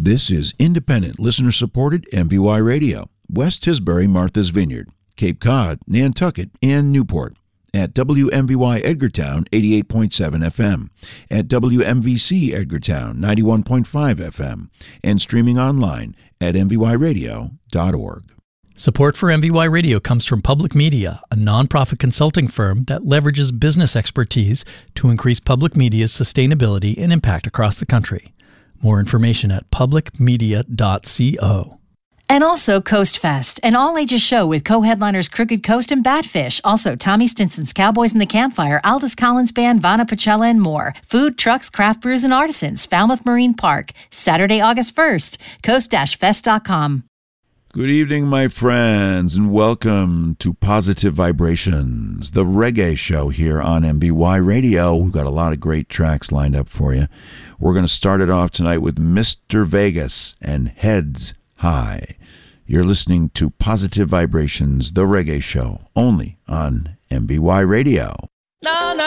This is independent, listener-supported MVY Radio, West Tisbury, Martha's Vineyard, Cape Cod, Nantucket, and Newport. At WMVY Edgartown, 88.7 FM, at WMVC Edgartown, 91.5 FM, and streaming online at mvyradio.org. Support for MVY Radio comes from Public Media, a nonprofit consulting firm that leverages business expertise to increase public media's sustainability and impact across the country. More information at publicmedia.co. And also Coast Fest, an all-ages show with co-headliners Crooked Coast and Batfish. Also Tommy Stinson's Cowboys in the Campfire, Aldous Collins Band, Vana Pachella, and more. Food, trucks, craft brews, and artisans. Falmouth Marine Park, Saturday, August 1st. Coast-Fest.com. Good evening, my friends, and welcome to Positive Vibrations, the reggae show here on MVY Radio. We've got a lot of great tracks lined up for you. We're going to start it off tonight with Mr. Vegas and Heads High. You're listening to Positive Vibrations, the reggae show, only on MVY Radio.